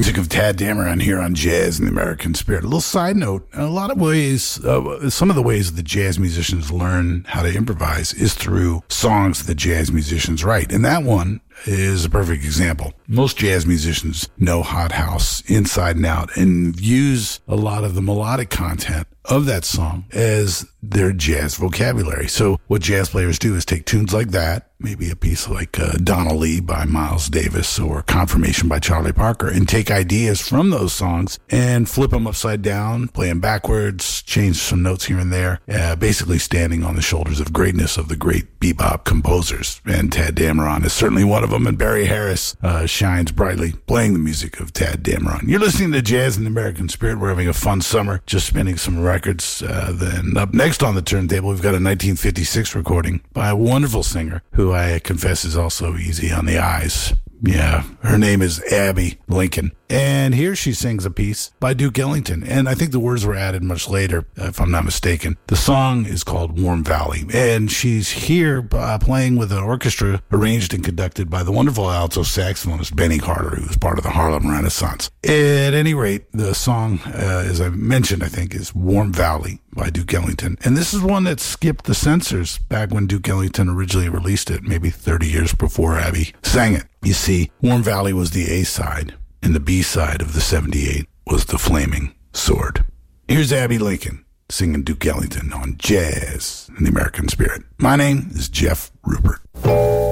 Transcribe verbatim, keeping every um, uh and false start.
Music of Tad Dameron here on Jazz in the American Spirit. A little side note, in a lot of ways, uh, some of the ways that jazz musicians learn how to improvise is through songs that jazz musicians write. And that one is a perfect example. Most jazz musicians know Hot House inside and out and use a lot of the melodic content of that song as their jazz vocabulary. So what jazz players do is take tunes like that, maybe a piece like uh, Donna Lee by Miles Davis or Confirmation by Charlie Parker, and take ideas from those songs and flip them upside down, play them backwards, change some notes here and there, uh, basically standing on the shoulders of greatness of the great bebop composers. And Tad Dameron is certainly one of them, and Barry Harris uh, shines brightly playing the music of Tad Dameron. You're listening to Jazz in the American Spirit. We're having a fun summer, just spinning some records. Uh, then up next on the turntable, we've got a nineteen fifty-six recording by a wonderful singer who I confess is also easy on the eyes. Yeah, her name is Abbey Lincoln. And here she sings a piece by Duke Ellington. And I think the words were added much later, if I'm not mistaken. The song is called Warm Valley. And she's here uh, playing with an orchestra arranged and conducted by the wonderful alto saxophonist Benny Carter, who was part of the Harlem Renaissance. At any rate, the song, uh, as I mentioned, I think, is Warm Valley by Duke Ellington. And this is one that skipped the censors back when Duke Ellington originally released it, maybe thirty years before Abbey sang it. You see, Warm Valley was the A-side, and the B-side of the seventy-eight was The Flaming Sword. Here's Abbey Lincoln singing Duke Ellington on Jazz in the American Spirit. My name is Jeff Rupert.